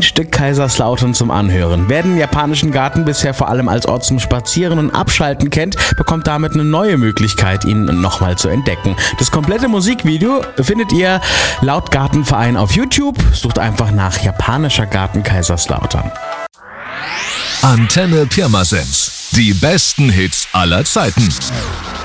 ein Stück Kaiserslautern zum Anhören. Wer den japanischen Garten bisher vor allem als Ort zum Spazieren und Abschalten kennt, bekommt damit eine neue Möglichkeit, ihn nochmal zu entdecken. Das komplette Musikvideo findet ihr laut Gartenverein auf YouTube. Sucht einfach nach japanischer Garten Kaiserslautern. Antenne Pirmasens. Die besten Hits aller Zeiten.